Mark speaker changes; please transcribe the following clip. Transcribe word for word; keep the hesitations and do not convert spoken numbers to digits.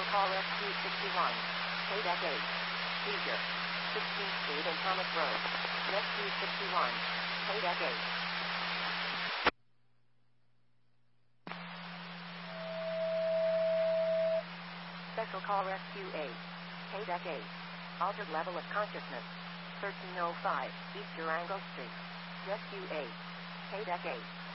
Speaker 1: Call Rescue sixty-one. K-Deck eight. Seizure. sixteenth Street and Thomas Road. Rescue sixty-one. K-Deck eight. Special Call Rescue eight. K-Deck eight. Altered level of consciousness. thirteen oh five East Durango Street. Rescue eight. K-Deck eight.